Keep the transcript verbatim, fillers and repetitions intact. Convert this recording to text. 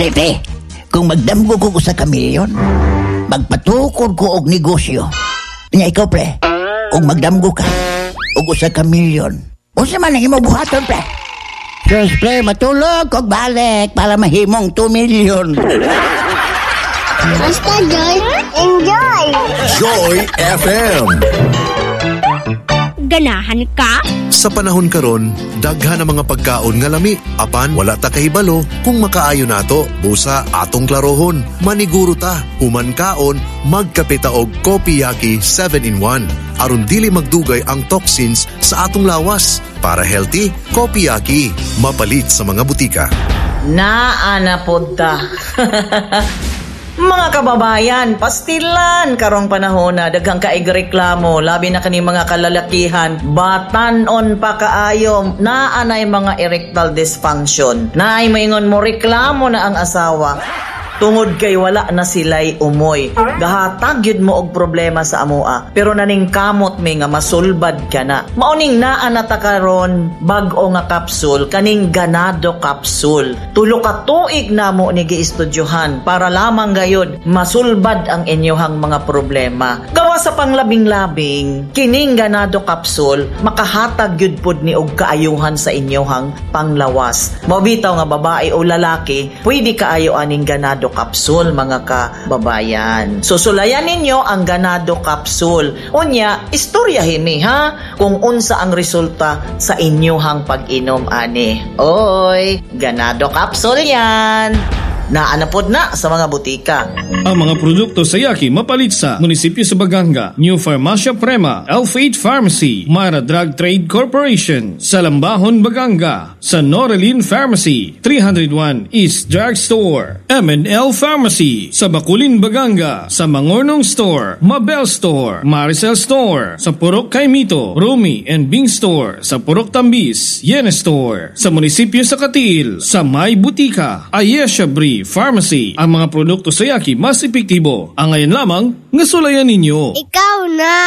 Pre, kung magdamgo ko sa kamilyon, magpatukod ko og negosyo. Nga ikaw, pre, kung magdamgo ka og sa kamilyon, unsa man ang imo buhaton, pre? Sus, pre, matulog kog balik para mahimong two million. Basta, Joy. Enjoy! Joy F M. Ganahan ka? Sa panahon karon, daghan ang mga pagkaon nga lami. Apan wala ta kahibalo kung makaayo nato. Busa atong klarohon. Maniguro ta, human kaon, magkape ta og Kopiyaki seven in one. Aron dili magdugay ang toxins sa atong lawas. Para healthy, Kopiyaki, mapalit sa mga butika. Naana pod ta. Mga kababayan, pastilan karong panahon na daghang kaig reklamo, labi na kani mga kalalakihan, batanon pa kaayo, naanay mga erectile dysfunction. Naay moingon mo reklamo na ang asawa. Tungod kay wala na sila'y umoy. Gahatag yun mo og problema sa amoa. Pero naning kamot may nga masulbad ka na. Mauning naan na ta karon bag-o nga kapsul, kaning ganado kapsul. Tulo ka tuig na mo ni giistudyohan para lamang gayod masulbad ang inyohang mga problema. Gawa sa panglabing-labing, kining ganado kapsul, makahatag yun pod ni og kaayuhan sa inyohang panglawas. Mabitaw nga babae o lalaki, pwede kaayo aning ganado kapsul, mga kababayan. Susulayan ninyo ang ganado kapsul. Unya, istoryahin mi ha kung unsa ang resulta sa inyohang pag-inom ani. Oy, ganado kapsul yan. Naanapod na sa mga butika. Ang mga produkto sa Yaki mapalit sa Munisipyo sa Baganga, New Farmacia Prema, Elf eight Pharmacy, Mara Drug Trade Corporation, sa Lambahon, Baganga, sa Norelin Pharmacy, three oh one East Drug Store, M and L Pharmacy, sa Bakulin, Baganga, sa Mangornong Store, Mabel Store, Maricel Store, sa Purok Kaimito, Rumi and Bing Store, sa Purok Tambis, Yene Store, sa Munisipyo sa Katil, sa May Butika, Ayesha Bri Pharmacy. Ang mga produkto sa Yaki mas epektibo. Ang ngayon lamang, ngasulayan ninyo. Ikaw na!